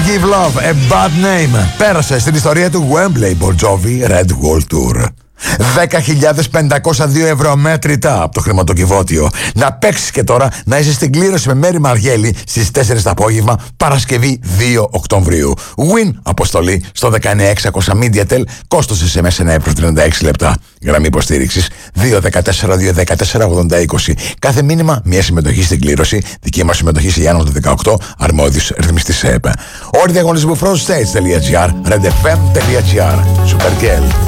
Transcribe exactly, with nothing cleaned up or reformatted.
Give Love a Bad Name. Πέρασε στην ιστορία του Wembley Bon Jovi Red Wall Tour. δέκα χιλιάδες πεντακόσια δύο ευρώ μέτρητα από το χρηματοκιβώτιο. Να παίξεις και τώρα να είσαι στην κλήρωση με Μέρη Μαργέλη στις τέσσερις το απόγευμα, Παρασκευή δύο Οκτωβρίου. Win αποστολή στο δεκαεννιά εξακόσια MediaTel, κόστος ες εμ ες ένα ευρώ τριάντα έξι λεπτά. Γραμμή υποστήριξης δύο ένα τέσσερα δύο ένα τέσσερα ογδόντα είκοσι. Κάθε μήνυμα μια συμμετοχή στην κλήρωση. Δική μας συμμετοχή σε Γιάννου του δεκαοκτώ, αρμόδιος ρυθμιστής ΕΕΠ. Όροι διαγωνισμού frontstage τελεία gr, redfm τελεία gr. Supergirl.